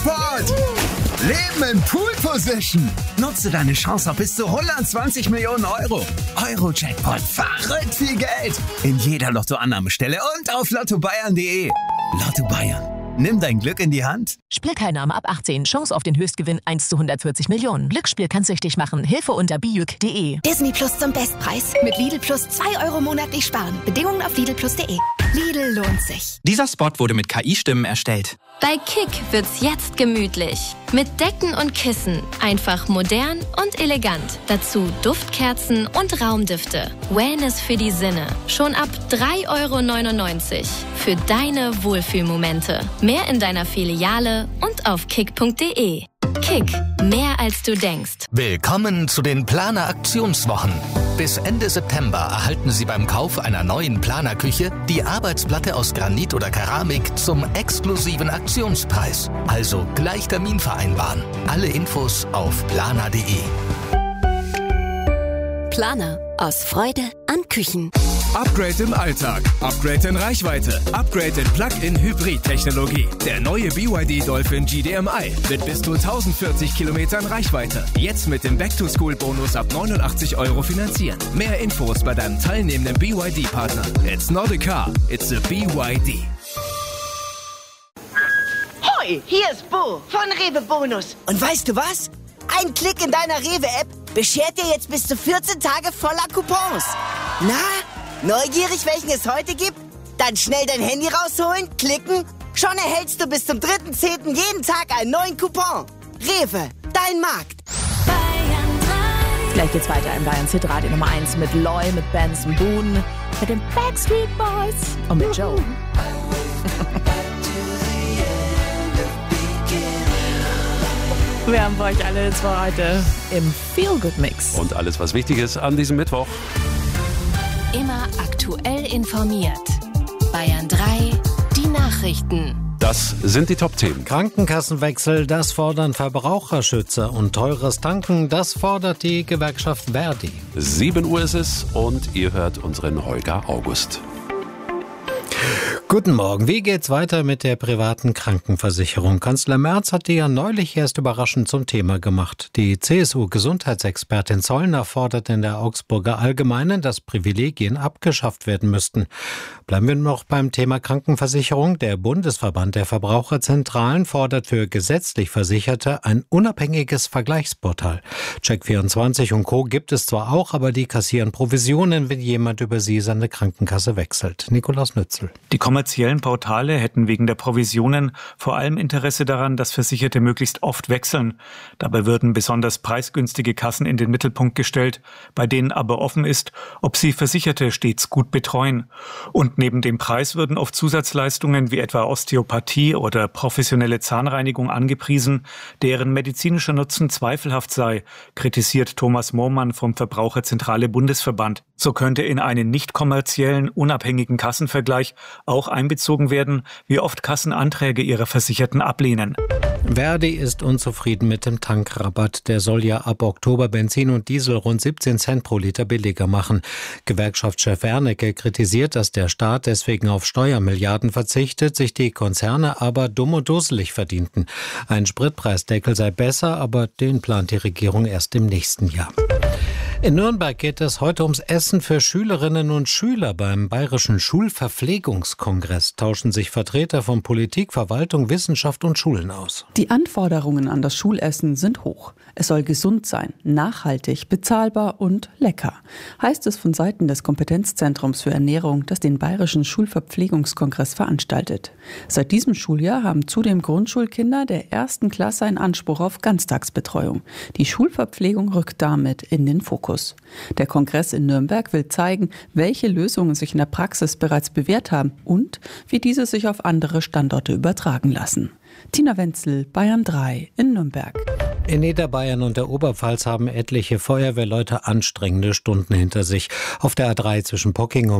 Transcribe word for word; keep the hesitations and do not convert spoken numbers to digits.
Jackpot! Leben in Pool Position. Nutze deine Chance auf bis zu hundertzwanzig Millionen Euro. Euro-Jackpot. Verrückt viel Geld. In jeder Lottoannahmestelle und auf lotto bayern punkt de. Lotto Bayern. Nimm dein Glück in die Hand. Spielteilnahme ab achtzehn. Chance auf den Höchstgewinn eins zu hundertvierzig Millionen. Glücksspiel kann süchtig machen. Hilfe unter bijuk punkt de. Disney Plus zum Bestpreis. Mit Lidl Plus zwei Euro monatlich sparen. Bedingungen auf lidl plus punkt de. Lidl lohnt sich. Dieser Spot wurde mit K I-Stimmen erstellt. Bei Kick wird's jetzt gemütlich. Mit Decken und Kissen. Einfach modern und elegant. Dazu Duftkerzen und Raumdüfte. Wellness für die Sinne. Schon ab drei Euro neunundneunzig. Für deine Wohlfühlmomente. Mehr in deiner Filiale und auf kick punkt de. Kick. Mehr als du denkst. Willkommen zu den Planer Aktionswochen. Bis Ende September erhalten Sie beim Kauf einer neuen Planerküche die Arbeitsplatte aus Granit oder Keramik zum exklusiven Aktionspreis. Also gleich Termin vereinbaren. Alle Infos auf planer punkt de. Planer. Aus Freude an Küchen. Upgrade im Alltag, Upgrade in Reichweite, Upgrade in Plug-in-Hybrid-Technologie. Der neue B Y D Dolphin G D M I mit bis zu tausendvierzig Kilometern Reichweite. Jetzt mit dem Back-to-School-Bonus ab neunundachtzig Euro finanzieren. Mehr Infos bei deinem teilnehmenden B Y D-Partner. It's not a car, it's a B Y D. Hoi, hier ist Bo von Rewe Bonus. Und weißt du was? Ein Klick in deiner Rewe-App beschert dir jetzt bis zu vierzehn Tage voller Coupons. Na, neugierig, welchen es heute gibt? Dann schnell dein Handy rausholen, klicken. Schon erhältst du bis zum dritten zehnten jeden Tag einen neuen Coupon. Rewe, dein Markt. Gleich geht's weiter in Bayern Hit Radio Nummer eins mit Loy, mit Benson Boone, mit den Backstreet Boys und mit Joe. Wir haben für euch alle zwei heute im Feel-Good-Mix. Und alles, was wichtig ist an diesem Mittwoch. Immer aktuell informiert. Bayern drei, die Nachrichten. Das sind die Top-Themen. Krankenkassenwechsel, das fordern Verbraucherschützer. Und teures Tanken, das fordert die Gewerkschaft Verdi. sieben Uhr ist es und ihr hört unseren Holger August. Guten Morgen. Wie geht's weiter mit der privaten Krankenversicherung? Kanzler Merz hat die ja neulich erst überraschend zum Thema gemacht. Die C S U-Gesundheitsexpertin Zollner fordert in der Augsburger Allgemeinen, dass Privilegien abgeschafft werden müssten. Bleiben wir noch beim Thema Krankenversicherung. Der Bundesverband der Verbraucherzentralen fordert für gesetzlich Versicherte ein unabhängiges Vergleichsportal. Check vierundzwanzig und Co. gibt es zwar auch, aber die kassieren Provisionen, wenn jemand über sie seine Krankenkasse wechselt. Nikolaus Nützel. Die kommerziellen Portale hätten wegen der Provisionen vor allem Interesse daran, dass Versicherte möglichst oft wechseln. Dabei würden besonders preisgünstige Kassen in den Mittelpunkt gestellt, bei denen aber offen ist, ob sie Versicherte stets gut betreuen. Und neben dem Preis würden oft Zusatzleistungen wie etwa Osteopathie oder professionelle Zahnreinigung angepriesen, deren medizinischer Nutzen zweifelhaft sei, kritisiert Thomas Mohrmann vom Verbraucherzentrale Bundesverband. So könnte in einen nicht kommerziellen, unabhängigen Kassenvergleich auch einbezogen werden, wie oft Kassenanträge ihrer Versicherten ablehnen. Verdi ist unzufrieden mit dem Tankrabatt. Der soll ja ab Oktober Benzin und Diesel rund siebzehn Cent pro Liter billiger machen. Gewerkschaftschef Wernicke kritisiert, dass der Staat deswegen auf Steuermilliarden verzichtet, sich die Konzerne aber dumm und dusselig verdienten. Ein Spritpreisdeckel sei besser, aber den plant die Regierung erst im nächsten Jahr. In Nürnberg geht es heute ums Essen für Schülerinnen und Schüler. Beim Bayerischen Schulverpflegungskongress tauschen sich Vertreter von Politik, Verwaltung, Wissenschaft und Schulen aus. Die Anforderungen an das Schulessen sind hoch. Es soll gesund sein, nachhaltig, bezahlbar und lecker, heißt es von Seiten des Kompetenzzentrums für Ernährung, das den Bayerischen Schulverpflegungskongress veranstaltet. Seit diesem Schuljahr haben zudem Grundschulkinder der ersten Klasse einen Anspruch auf Ganztagsbetreuung. Die Schulverpflegung rückt damit in den Fokus. Der Kongress in Nürnberg will zeigen, welche Lösungen sich in der Praxis bereits bewährt haben und wie diese sich auf andere Standorte übertragen lassen. Tina Wenzel, Bayern drei in Nürnberg. In Niederbayern und der Oberpfalz haben etliche Feuerwehrleute anstrengende Stunden hinter sich. Auf der A drei zwischen Pocking und